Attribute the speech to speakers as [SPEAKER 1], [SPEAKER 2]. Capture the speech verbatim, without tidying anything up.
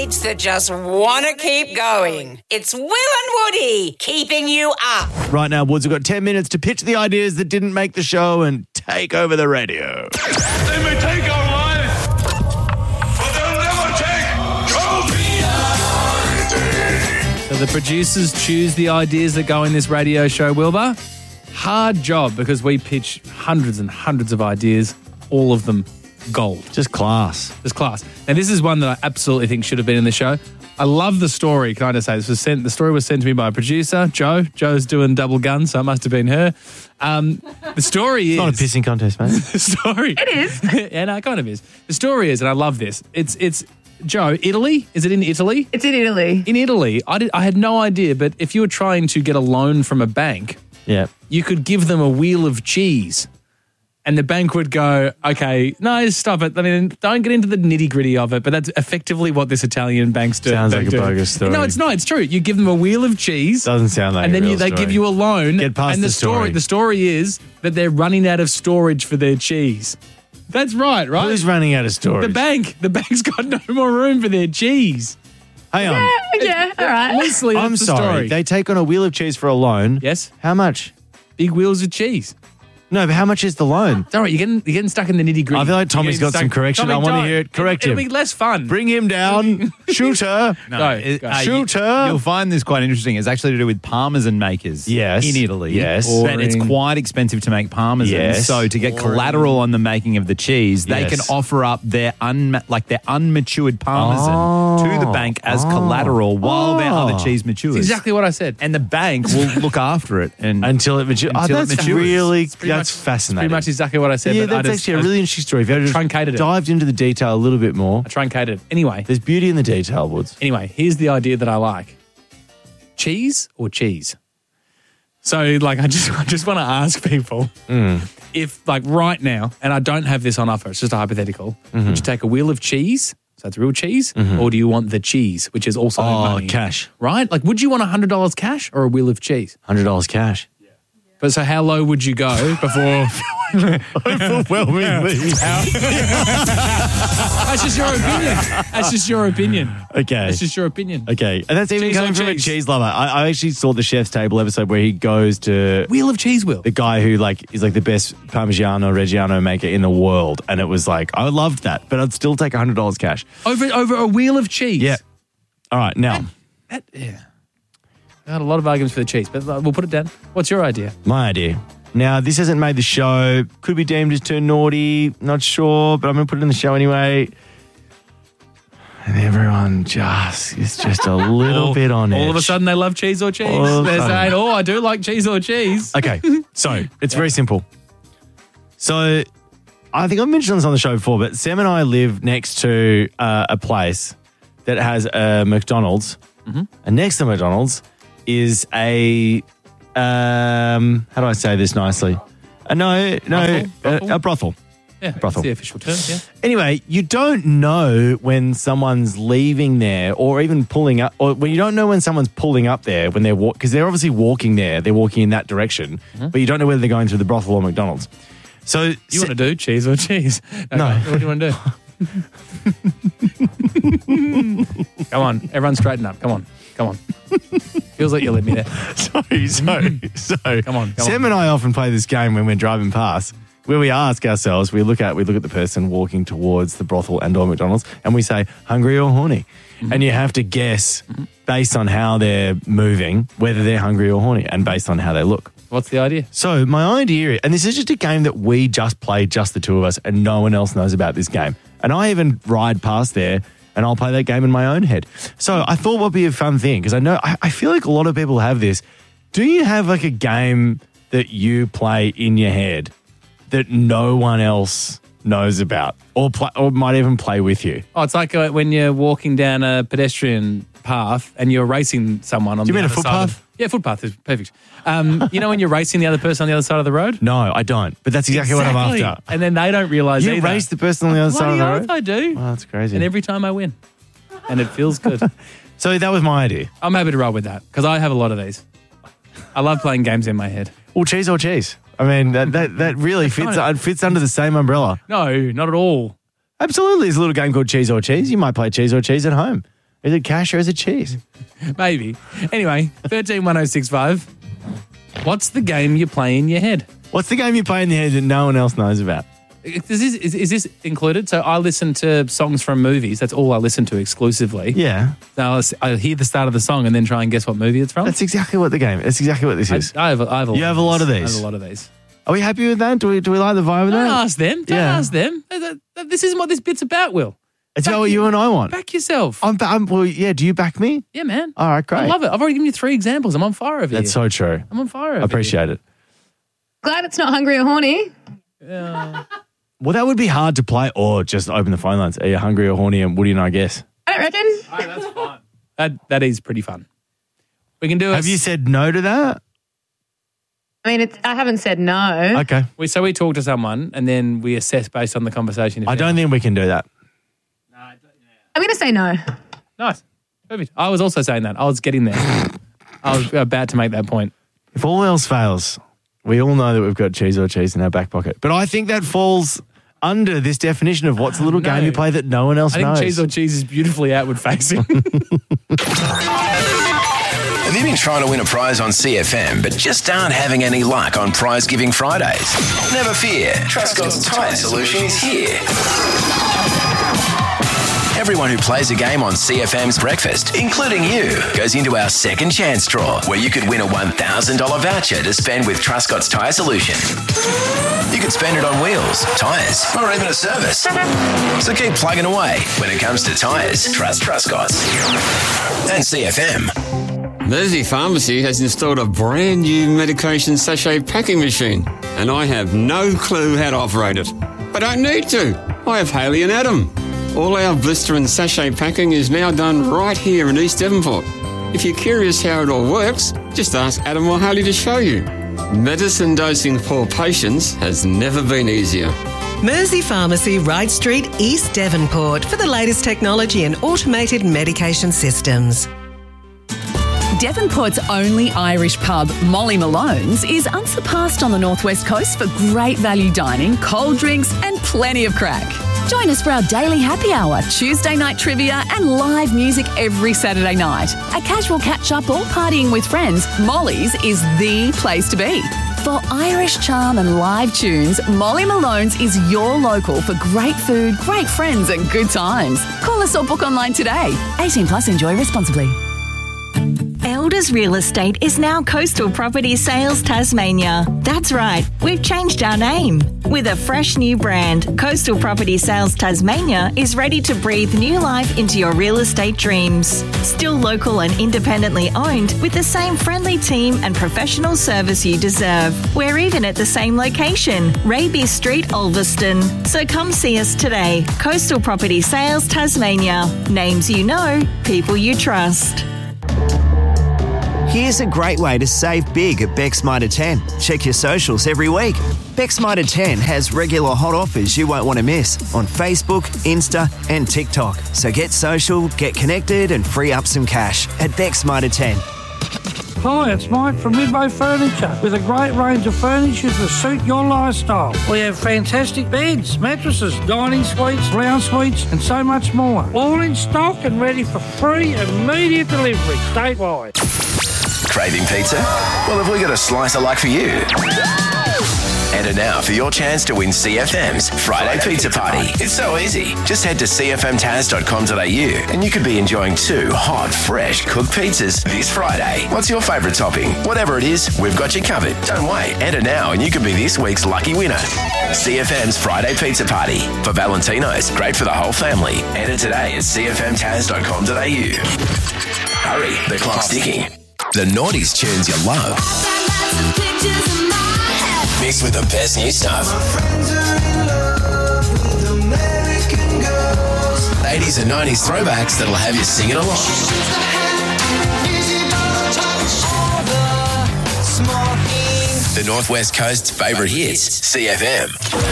[SPEAKER 1] mates that just want to keep going. It's Will and Woody keeping you up.
[SPEAKER 2] Right now, Woods, we've got ten minutes to pitch the ideas that didn't make the show and take over the radio.
[SPEAKER 3] They may take our lives, but they'll never take
[SPEAKER 4] So the producers choose the ideas that go in this radio show, Wilbur. Hard job because we pitch hundreds and hundreds of ideas, all of them gold.
[SPEAKER 2] Just class.
[SPEAKER 4] Just class. Now, this is one that I absolutely think should have been in the show. I love the story. Can I just say this was sent? The story was sent to me by a producer, Joe. Joe's doing double guns, so it must have been her. Um, the story is
[SPEAKER 2] It's not a pissing contest, mate.
[SPEAKER 4] the story.
[SPEAKER 5] It is.
[SPEAKER 4] Yeah, no, it kind of is. The story is, and I love this. It's it's Joe. Italy? Is it in Italy?
[SPEAKER 5] It's in Italy.
[SPEAKER 4] In Italy, I did. I had no idea, but if you were trying to get a loan from a bank,
[SPEAKER 2] Yeah.
[SPEAKER 4] you could give them a wheel of cheese. And the bank would go, okay, no, stop it. I mean, don't get into the nitty gritty of it, but that's effectively what this Italian bank's do.
[SPEAKER 2] Sounds like a
[SPEAKER 4] do.
[SPEAKER 2] bogus story.
[SPEAKER 4] No, it's not. It's true. You give them a wheel of cheese.
[SPEAKER 2] Doesn't sound like
[SPEAKER 4] And
[SPEAKER 2] a
[SPEAKER 4] then
[SPEAKER 2] real
[SPEAKER 4] you, they
[SPEAKER 2] story.
[SPEAKER 4] give you a loan.
[SPEAKER 2] Get past
[SPEAKER 4] and
[SPEAKER 2] the story.
[SPEAKER 4] The story is that they're running out of storage for their cheese. That's right, right?
[SPEAKER 2] Who's running out of storage?
[SPEAKER 4] The bank. The bank's got no more room for their cheese.
[SPEAKER 2] Hang on.
[SPEAKER 5] Yeah, yeah, all right.
[SPEAKER 4] Loosely, that's
[SPEAKER 2] I'm
[SPEAKER 4] the
[SPEAKER 2] sorry.
[SPEAKER 4] story.
[SPEAKER 2] They take on a wheel of cheese for a loan.
[SPEAKER 4] Yes?
[SPEAKER 2] How much?
[SPEAKER 4] Big wheels of cheese.
[SPEAKER 2] No, but how much is the loan?
[SPEAKER 4] It's all right. You're getting, you're getting stuck in the nitty gritty.
[SPEAKER 2] I feel like Tommy's got some correction. I wanna hear it. Correct
[SPEAKER 4] It'll
[SPEAKER 2] him.
[SPEAKER 4] be less fun.
[SPEAKER 2] Bring him down. Shooter.
[SPEAKER 4] Go,
[SPEAKER 6] It-
[SPEAKER 4] go.
[SPEAKER 6] uh,
[SPEAKER 2] Shoot
[SPEAKER 6] you-
[SPEAKER 2] her.
[SPEAKER 6] You'll find this quite interesting. It's actually to do with parmesan makers
[SPEAKER 2] Yes.
[SPEAKER 6] in Italy.
[SPEAKER 2] Yes.
[SPEAKER 6] But it's
[SPEAKER 4] Boring.
[SPEAKER 6] quite expensive to make parmesan.
[SPEAKER 2] Yes.
[SPEAKER 6] So to get
[SPEAKER 4] Boring.
[SPEAKER 6] collateral on the making of the cheese, they
[SPEAKER 2] Yes.
[SPEAKER 6] can offer up their un- like their unmatured parmesan
[SPEAKER 2] Oh.
[SPEAKER 6] to the bank as
[SPEAKER 2] Oh.
[SPEAKER 6] collateral while their
[SPEAKER 2] Oh.
[SPEAKER 6] other cheese matures.
[SPEAKER 4] That's exactly what I said.
[SPEAKER 6] And the bank will look after it and
[SPEAKER 2] Until it matures. Oh,
[SPEAKER 6] Until it
[SPEAKER 2] that's
[SPEAKER 6] matures.
[SPEAKER 2] really,
[SPEAKER 4] Pretty
[SPEAKER 2] that's
[SPEAKER 4] much-
[SPEAKER 2] fascinating.
[SPEAKER 4] Pretty much exactly what I said.
[SPEAKER 2] yeah,
[SPEAKER 4] but I
[SPEAKER 2] that's
[SPEAKER 4] just,
[SPEAKER 2] actually a
[SPEAKER 4] I
[SPEAKER 2] really interesting story. If you had just
[SPEAKER 4] truncated it.
[SPEAKER 2] dived into the detail a little bit more,
[SPEAKER 4] I truncated it. Anyway,
[SPEAKER 2] there's beauty in the detail, Woods.
[SPEAKER 4] anyway, here's the idea that I like. Cheese or cheese? So, like, I just I just want to ask people if, like, right now, and I don't have this on offer, it's just a hypothetical, would you take a wheel of cheese, so that's real cheese, or do you want the cheese, which is also
[SPEAKER 2] Oh,
[SPEAKER 4] money?
[SPEAKER 2] cash.
[SPEAKER 4] Right? Like, would you want one hundred dollars cash or a wheel of cheese?
[SPEAKER 2] one hundred dollars cash.
[SPEAKER 4] But so how low would you go before...
[SPEAKER 2] Overwhelmingly.
[SPEAKER 4] That's just your opinion. That's just your opinion.
[SPEAKER 2] Okay.
[SPEAKER 4] That's just your opinion.
[SPEAKER 2] Okay. And that's even
[SPEAKER 4] Cheese
[SPEAKER 2] coming
[SPEAKER 4] or
[SPEAKER 2] from a
[SPEAKER 4] cheese?
[SPEAKER 2] cheese lover. I, I actually saw the Chef's Table episode where he goes to
[SPEAKER 4] Wheel of cheese wheel.
[SPEAKER 2] the guy who like is like the best Parmigiano Reggiano maker in the world. And it was like, I loved that, but I'd still take one hundred dollars cash.
[SPEAKER 4] Over over a wheel of cheese.
[SPEAKER 2] Yeah. All right. Now,
[SPEAKER 4] That, yeah. I had a lot of arguments for the cheese, but we'll put it down. What's your idea?
[SPEAKER 2] my idea. Now, this hasn't made the show. Could be deemed as too naughty. Not sure, but I'm going to put it in the show anyway. And everyone just is just a little
[SPEAKER 4] all,
[SPEAKER 2] bit on edge.
[SPEAKER 4] All of a sudden they love cheese or cheese.
[SPEAKER 2] All of a
[SPEAKER 4] They're
[SPEAKER 2] sudden.
[SPEAKER 4] saying, oh, I do like cheese or cheese.
[SPEAKER 2] Okay, so it's very simple. So I think I've mentioned this on the show before, but Sam and I live next to uh, a place that has a McDonald's,
[SPEAKER 4] Mm-hmm.
[SPEAKER 2] and next to McDonald's is a um, how do I say this nicely? Uh, no, no,
[SPEAKER 4] Brothel? Brothel?
[SPEAKER 2] A, a brothel.
[SPEAKER 4] Yeah,
[SPEAKER 2] Brothel.
[SPEAKER 4] that's the official term, yeah.
[SPEAKER 2] Anyway, you don't know when someone's leaving there or even pulling up, or when you don't know when someone's pulling up there when they're walk because they're obviously walking there, they're walking in that direction,
[SPEAKER 4] Mm-hmm.
[SPEAKER 2] but you don't know whether they're going through the brothel or McDonald's. So
[SPEAKER 4] You want to do cheese or cheese?
[SPEAKER 2] No.
[SPEAKER 4] Okay, what do you want to do? Come on, everyone straighten up. Come on, come on. Feels like you let me there.
[SPEAKER 2] sorry, so so
[SPEAKER 4] Come on, come
[SPEAKER 2] Sam
[SPEAKER 4] on.
[SPEAKER 2] and I often play this game when we're driving past, where we ask ourselves, we look at we look at the person walking towards the brothel and or McDonald's, and we say hungry or horny,
[SPEAKER 4] Mm-hmm.
[SPEAKER 2] and you have to guess based on how they're moving whether they're hungry or horny, and based on how they look.
[SPEAKER 4] What's the idea?
[SPEAKER 2] So my idea, and this is just a game that we just play, just the two of us, and no one else knows about this game. And I even ride past there, and I'll play that game in my own head. So I thought what would be a fun thing, because I know I, I feel like a lot of people have this. Do you have like a game that you play in your head that no one else knows about, or play, or might even play with you?
[SPEAKER 4] Oh, it's like uh, when you're walking down a pedestrian path and you're racing someone on
[SPEAKER 2] Do you
[SPEAKER 4] the
[SPEAKER 2] mean a
[SPEAKER 4] other side of-
[SPEAKER 2] footpath?
[SPEAKER 4] Yeah, footpath is perfect. Um, you know when you're racing the other person on the other side of the road?
[SPEAKER 2] No, I don't. But that's exactly, what I'm after.
[SPEAKER 4] And then they don't realise
[SPEAKER 2] You
[SPEAKER 4] either.
[SPEAKER 2] race the person on the other side of
[SPEAKER 4] Bloody
[SPEAKER 2] the
[SPEAKER 4] oath
[SPEAKER 2] road?
[SPEAKER 4] I do.
[SPEAKER 2] Oh, that's crazy.
[SPEAKER 4] And every time I win. And it feels good.
[SPEAKER 2] so that was my idea.
[SPEAKER 4] I'm happy to roll with that because I have a lot of these. I love playing games in my head.
[SPEAKER 2] Well, cheese or cheese. I mean, that that, that really fits
[SPEAKER 4] Kinda.
[SPEAKER 2] uh, fits under the same umbrella.
[SPEAKER 4] No, not at all.
[SPEAKER 2] Absolutely. There's a little game called Cheese or Cheese. You might play Cheese or Cheese at home. Is it cash or is it cheese?
[SPEAKER 4] Maybe. Anyway, thirteen one oh six five. What's the game you play in your head?
[SPEAKER 2] What's the game you play in the head that no one else knows about?
[SPEAKER 4] Is this, is, is this included? So I listen to songs from movies. That's all I listen to exclusively.
[SPEAKER 2] Yeah.
[SPEAKER 4] So I'll, I hear the start of the song and then try and guess what movie it's from.
[SPEAKER 2] That's exactly what the game. That's exactly what this
[SPEAKER 4] I,
[SPEAKER 2] is.
[SPEAKER 4] I have, a- I have a
[SPEAKER 2] You
[SPEAKER 4] lot
[SPEAKER 2] have
[SPEAKER 4] of
[SPEAKER 2] a lot of
[SPEAKER 4] I
[SPEAKER 2] these?
[SPEAKER 4] have a lot of these.
[SPEAKER 2] Are we happy with that? Do we do we like the vibe of
[SPEAKER 4] Don't
[SPEAKER 2] that?
[SPEAKER 4] ask them. Don't
[SPEAKER 2] Yeah.
[SPEAKER 4] ask them. That- that- This isn't what this bit's about, Will.
[SPEAKER 2] It's about what you and I want.
[SPEAKER 4] Back yourself.
[SPEAKER 2] I'm, ba- I'm well, yeah. Do you back me?
[SPEAKER 4] yeah, man.
[SPEAKER 2] All right, great.
[SPEAKER 4] I love it. I've already given you three examples. I'm on fire over
[SPEAKER 2] That's
[SPEAKER 4] here.
[SPEAKER 2] so true.
[SPEAKER 4] I'm on fire over
[SPEAKER 2] I appreciate it.
[SPEAKER 5] Glad it's not hungry or horny.
[SPEAKER 2] Well, that would be hard to play or just open the phone lines. Are you hungry or horny? And Woody and I guess.
[SPEAKER 5] I don't reckon.
[SPEAKER 4] That's fun. That, that is pretty fun. We can do it.
[SPEAKER 2] Have you said no to that?
[SPEAKER 5] I mean, it's, I haven't said no.
[SPEAKER 2] Okay.
[SPEAKER 4] We, so we talk to someone and then we assess based on the conversation. if
[SPEAKER 2] I
[SPEAKER 4] they're-
[SPEAKER 2] don't think we can do that.
[SPEAKER 5] I'm going to say no.
[SPEAKER 4] Nice. Perfect. I was also saying that. I was getting there. I was about to make that point.
[SPEAKER 2] If all else fails, we all know that we've got cheese or cheese in our back pocket. But I think that falls under this definition of what's the little
[SPEAKER 4] No.
[SPEAKER 2] game you play that no one else
[SPEAKER 4] I think
[SPEAKER 2] knows.
[SPEAKER 4] cheese or cheese is beautifully outward facing.
[SPEAKER 7] Have you been trying to win a prize on C F M but just aren't having any luck on Prize Giving Fridays? Never fear, Trustcott's Tyre Solution is here. Everyone who plays a game on C F M's Breakfast, including you, goes into our second chance draw where you could win a one thousand dollars voucher to spend with Trustcott's Tyre Solution. You could spend it on wheels, tyres, or even a service. So keep plugging away. When it comes to tyres, trust Trustcott's. And C F M.
[SPEAKER 8] Mersey Pharmacy has installed a brand new medication sachet packing machine, and I have no clue how to operate it. I don't need to. I have Haley and Adam. All our blister and sachet packing is now done right here in East Devonport. If you're curious how it all works, just ask Adam or Haley to show you. Medicine dosing for patients has never been easier.
[SPEAKER 9] Mersey Pharmacy, Wright Street, East Devonport, for the latest technology and automated medication systems.
[SPEAKER 10] Devonport's only Irish pub, Molly Malone's, is unsurpassed on the northwest coast for great value dining, cold drinks and plenty of crack. Join us for our daily happy hour, Tuesday night trivia and live music every Saturday night. A casual catch-up or partying with friends, Molly's is the place to be. For Irish charm and live tunes, Molly Malone's is your local for great food, great friends and good times. Call us or book online today. eighteen plus, enjoy responsibly.
[SPEAKER 11] Elders Real Estate is now Coastal Property Sales Tasmania. That's right, we've changed our name. With a fresh new brand, Coastal Property Sales Tasmania is ready to breathe new life into your real estate dreams. Still local and independently owned, with the same friendly team and professional service you deserve. We're even at the same location, Raby Street, Ulverston. So come see us today. Coastal Property Sales Tasmania. Names you know, people you trust.
[SPEAKER 12] Here's a great way to save big at Beck's Mitre ten. Check your socials every week. Beck's Mitre ten has regular hot offers you won't want to miss on Facebook, Insta and TikTok. So get social, get connected and free up some cash at Beck's Mitre ten.
[SPEAKER 13] Hi, it's Mike from Midway Furniture with a great range of furniture to suit your lifestyle. We have fantastic beds, mattresses, dining suites, lounge suites and so much more. All in stock and ready for free immediate delivery statewide.
[SPEAKER 7] Craving pizza? Well, have we got a slice of luck for you? Enter now for your chance to win C F M's Friday Pizza Party. It's so easy. Just head to c f m taz dot com dot a u and you could be enjoying two hot, fresh cooked pizzas this Friday. What's your favourite topping? Whatever it is, we've got you covered. Don't wait. Enter now and you could be this week's lucky winner. C F M's Friday Pizza Party. For Valentino's, great for the whole family. Enter today at c f m taz dot com dot a u. Hurry, the clock's ticking. The naughties tunes you love. Mixed with the best new stuff. eighties and nineties throwbacks that'll have you singing along. The Northwest Coast's favourite hits, C F M.